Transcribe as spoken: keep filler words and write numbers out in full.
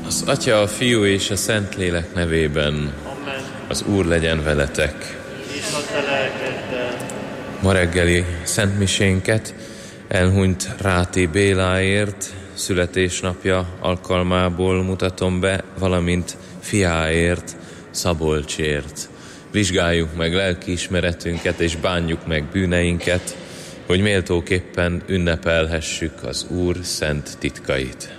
Az Atya, a Fiú és a Szentlélek nevében. Amen. Az Úr legyen veletek. És a te lelkeddel. Ma reggeli szentmisénket elhunyt Ráti Béláért születésnapja alkalmából mutatom be, valamint fiáért, Szabolcsért. Vizsgáljuk meg lelkiismeretünket és bánjuk meg bűneinket, hogy méltóképpen ünnepelhessük az Úr szent titkait.